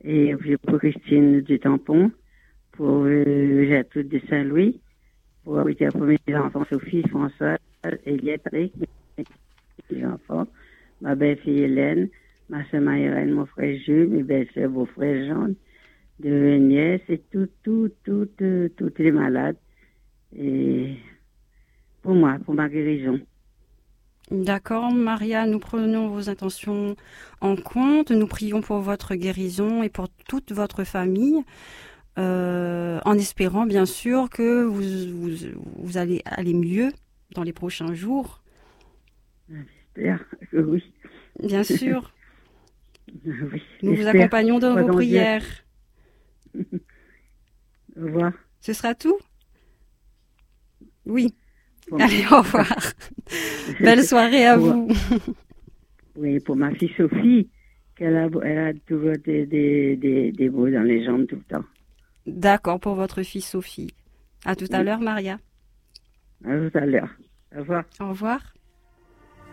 Et puis pour Christine du Tampon, pour Gertrude de Saint-Louis, pour mes enfants Sophie, François, Eliette, Rick, mes enfants, ma belle-fille Hélène, ma soeur Maïrène, mon frère Jules, mes belles-sœurs, beaux frères Jean, de nièces et toutes les malades. Et pour moi, pour ma guérison. D'accord, Maria, nous prenons vos intentions en compte. Nous prions pour votre guérison et pour toute votre famille, en espérant bien sûr que vous allez aller mieux dans les prochains jours. J'espère que oui. Bien sûr. Oui, Nous vous accompagnons dans vos prières. Au revoir. Ce sera tout? Oui. Bon. Allez, au revoir. Belle soirée à vous. Oui, pour ma fille Sophie, elle a toujours des maux dans les jambes tout le temps. D'accord, pour votre fille Sophie. À tout à l'heure, Maria. À tout à l'heure. Au revoir. Au revoir.